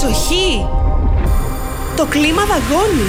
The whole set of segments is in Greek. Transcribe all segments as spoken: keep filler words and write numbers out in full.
Προσοχή! Το κλίμα δαγκώνει.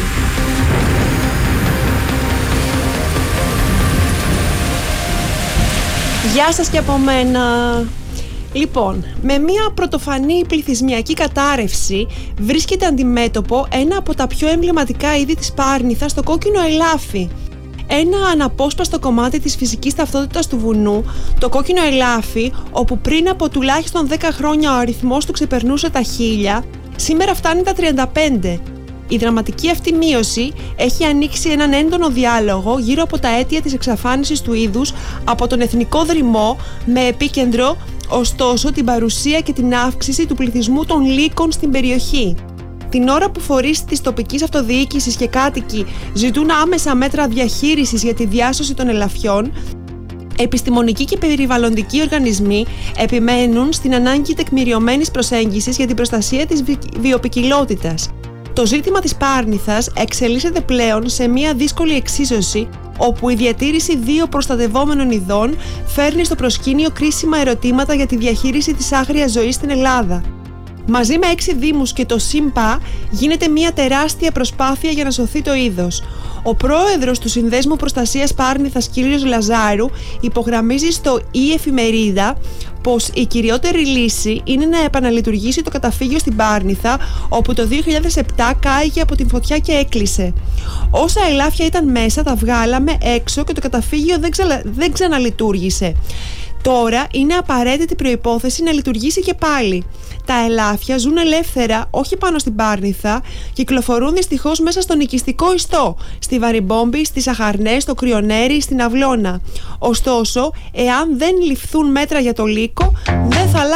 Γεια σας και από μένα. Λοιπόν, με μια πρωτοφανή πληθυσμιακή κατάρρευση βρίσκεται αντιμέτωπο ένα από τα πιο εμβληματικά είδη της Πάρνηθας, το κόκκινο ελάφι. Ένα αναπόσπαστο κομμάτι της φυσικής ταυτότητας του βουνού, το κόκκινο ελάφι, όπου πριν από τουλάχιστον δέκα χρόνια ο αριθμός του ξεπερνούσε τα χίλια, σήμερα φτάνει τα τριάντα πέντε. Η δραματική αυτή μείωση έχει ανοίξει έναν έντονο διάλογο γύρω από τα αίτια της εξαφάνισης του είδους από τον εθνικό δρυμό, με επίκεντρο ωστόσο την παρουσία και την αύξηση του πληθυσμού των λύκων στην περιοχή. Την ώρα που φορείς της τοπικής αυτοδιοίκησης και κάτοικοι ζητούν άμεσα μέτρα διαχείρισης για τη διάσωση των ελαφιών, επιστημονικοί και περιβαλλοντικοί οργανισμοί επιμένουν στην ανάγκη τεκμηριωμένης προσέγγισης για την προστασία της βιοποικιλότητας. Το ζήτημα της Πάρνηθας εξελίσσεται πλέον σε μια δύσκολη εξίσωση, όπου η διατήρηση δύο προστατευόμενων ειδών φέρνει στο προσκήνιο κρίσιμα ερωτήματα για τη διαχείριση της άγριας ζωής στην Ελλάδα. Μαζί με έξι δήμους και το ΣΥΜΠΑ γίνεται μια τεράστια προσπάθεια για να σωθεί το είδος. Ο πρόεδρος του Συνδέσμου Προστασίας Πάρνηθας, κ. Λαζάρου, υπογραμμίζει στο «Η Εφημερίδα» πως η κυριότερη λύση είναι να επαναλειτουργήσει το καταφύγιο στην Πάρνηθα, όπου το δύο χιλιάδες επτά κάηκε από την φωτιά και έκλεισε. Όσα ελάφια ήταν μέσα τα βγάλαμε έξω και το καταφύγιο δεν, ξα... δεν ξαναλειτουργήσε. Τώρα είναι απαραίτητη προϋπόθεση να λειτουργήσει και πάλι. Τα ελάφια ζουν ελεύθερα, όχι πάνω στην Πάρνηθα, κυκλοφορούν δυστυχώς μέσα στον οικιστικό ιστό, στη Βαριμπόμπη, στις Αχαρνές, στο Κρυονέρι, στην Αυλώνα. Ωστόσο, εάν δεν ληφθούν μέτρα για το λύκο, δεν θα αλλάξει